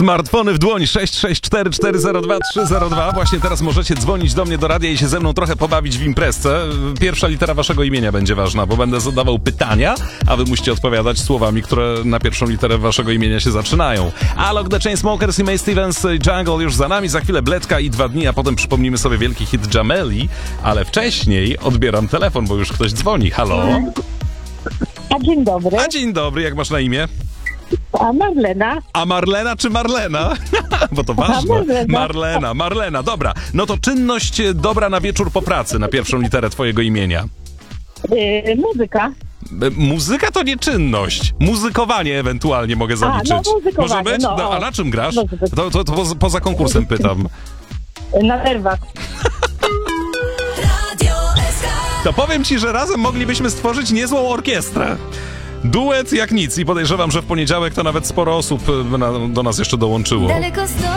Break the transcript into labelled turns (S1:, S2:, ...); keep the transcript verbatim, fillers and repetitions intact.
S1: Smartfony w dłoni sześć sześć cztery cztery zero dwa trzy zero dwa. Właśnie teraz możecie dzwonić do mnie do radia i się ze mną trochę pobawić w imprezce. Pierwsza litera waszego imienia będzie ważna, bo będę zadawał pytania, a wy musicie odpowiadać słowami, które na pierwszą literę waszego imienia się zaczynają. Alok, The Chainsmokers i Mae Stevens, Jungle już za nami, za chwilę Bledka i dwa dni, a potem przypomnimy sobie wielki hit Jameli, ale wcześniej odbieram telefon, bo już ktoś dzwoni. Halo?
S2: A dzień dobry.
S1: A dzień dobry, jak masz na imię?
S2: A Marlena.
S1: A Marlena czy Marlena? Bo to ważne.
S2: Marlena.
S1: Marlena, Marlena, dobra. No to czynność dobra na wieczór po pracy, na pierwszą literę twojego imienia.
S2: Yy, muzyka.
S1: E, Muzyka to nie czynność. Muzykowanie ewentualnie mogę zaliczyć.
S2: A, no muzykowanie,
S1: Może być?
S2: no,
S1: No, a
S2: o.
S1: na czym grasz?
S2: Może być.
S1: To, to, to poza, poza konkursem pytam.
S2: Na nerwach.
S1: To powiem ci, że razem moglibyśmy stworzyć niezłą orkiestrę. Duet jak nic i podejrzewam, że w poniedziałek to nawet sporo osób e, na, do nas jeszcze dołączyło.